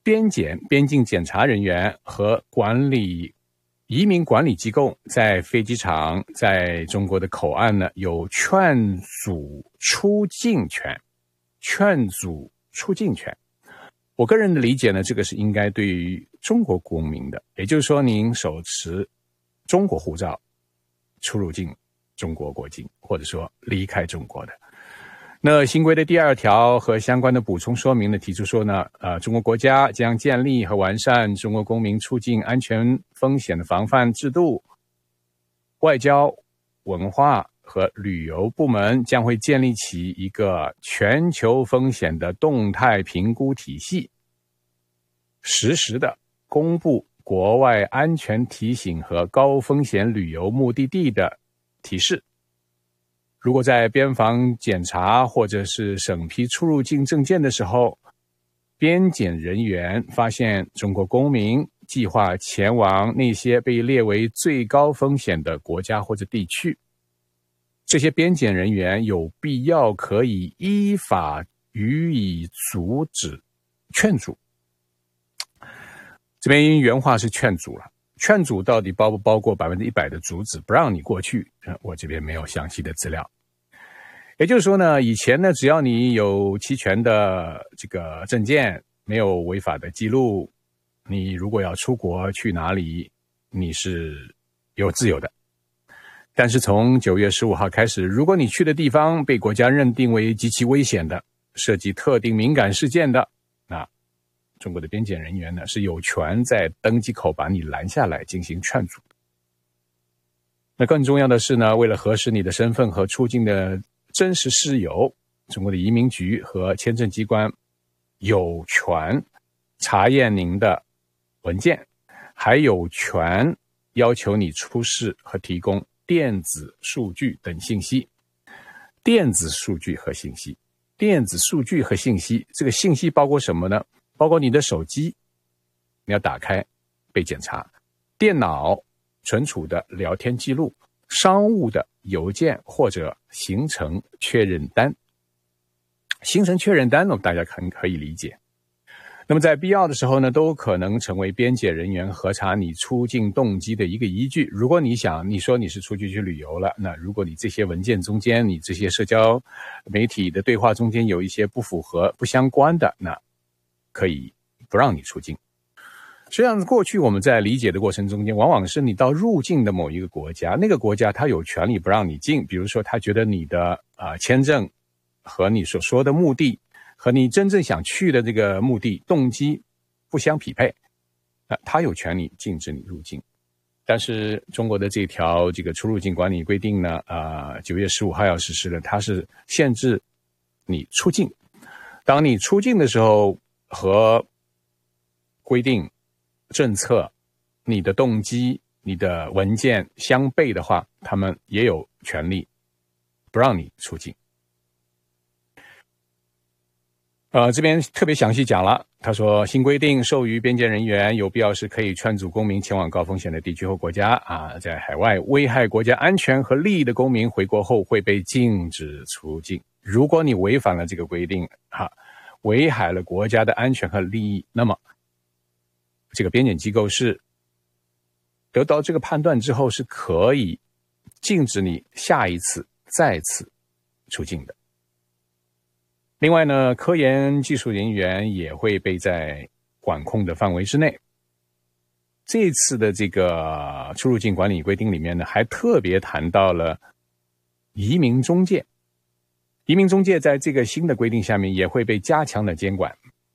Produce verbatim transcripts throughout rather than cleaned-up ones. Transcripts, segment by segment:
边检、边境检查人员和管理移民管理机构在飞机场、在中国的口岸呢，有劝阻出境权。劝阻出境权，我个人的理解呢，这个是应该对于中国公民的，也就是说，您手持中国护照出入境中国国境，或者说离开中国的。那新规的第二条和相关的补充说明呢，提出说呢，呃，中国国家将建立和完善中国公民出境安全风险的防范制度，外交、文化和旅游部门将会建立起一个全球风险的动态评估体系，实时的公布国外安全提醒和高风险旅游目的地的提示。如果在边防检查或者是审批出入境证件的时候，边检人员发现中国公民计划前往那些被列为最高风险的国家或者地区，这些边检人员有必要可以依法予以阻止、劝阻。这边原话是劝阻了，劝阻到底包不包括百分之一百的阻止，不让你过去？我这边没有详细的资料。也就是说呢，以前呢，只要你有齐全的这个证件，没有违法的记录，你如果要出国去哪里，你是有自由的。但是从九月十五号开始，如果你去的地方被国家认定为极其危险的，涉及特定敏感事件的，那中国的边检人员呢是有权在登机口把你拦下来进行劝阻。那更重要的是呢，为了核实你的身份和出境的真实事由，中国的移民局和签证机关有权查验您的文件，还有权要求你出示和提供电子数据等信息。电子数据和信息，电子数据和信息，这个信息包括什么呢？包括你的手机，你要打开被检查；电脑存储的聊天记录；商务的邮件或者行程确认单。行程确认单呢，大家很可以理解。那么在必要的时候呢，都可能成为边检人员核查你出境动机的一个依据。如果你想，你说你是出去去旅游了，那如果你这些文件中间，你这些社交媒体的对话中间有一些不符合、不相关的，那可以不让你出境。实际上，过去我们在理解的过程中间，往往是你到入境的某一个国家，那个国家他有权利不让你进，比如说他觉得你的啊、呃、签证和你所说的目的和你真正想去的这个目的动机不相匹配，那他有权利禁止你入境。但是中国的这条这个出入境管理规定呢，啊九月十五号要实施了，它是限制你出境。当你出境的时候和规定政策、你的动机、你的文件相悖的话，他们也有权利不让你出境。呃，这边特别详细讲了，他说新规定授予边检人员有必要时可以劝阻公民前往高风险的地区或国家啊，在海外危害国家安全和利益的公民回国后会被禁止出境。如果你违反了这个规定哈，危害了国家的安全和利益，那么这个边检机构是得到这个判断之后是可以禁止你下一次再次出境的。另外呢，科研技术人员也会被在管控的范围之内。这次的这个出入境管理规定里面呢，还特别谈到了移民中介。移民中介在这个新的规定下面也会被加强的监管。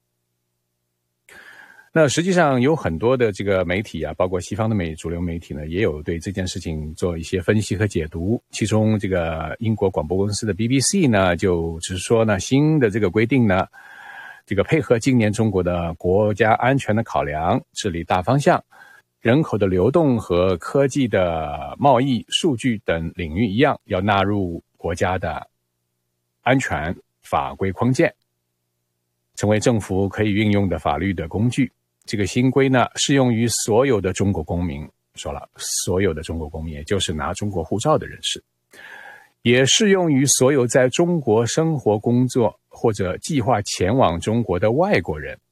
那实际上有很多的这个媒体啊，包括西方的美主流媒体呢，也有对这件事情做一些分析和解读。其中这个英国广播公司的 B B C 呢，就只是说呢，新的这个规定呢，这个配合今年中国的国家安全的考量、治理大方向、人口的流动和科技的贸易、数据等领域一样，要纳入国家的安全法规框架，成为政府可以运用的法律的工具。这个新规呢，适用于所有的中国公民，说了，所有的中国公民，也就是拿中国护照的人士，也适用于所有在中国生活、工作或者计划前往中国的外国人，